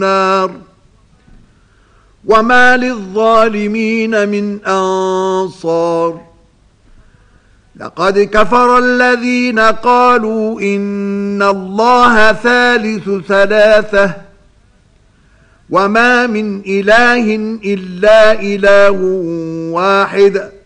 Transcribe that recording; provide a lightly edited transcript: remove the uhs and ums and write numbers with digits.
النار وما للظالمين من أنصار لقد كفر الذين قالوا إن الله ثالث ثلاثة وما من إله إلا إله واحد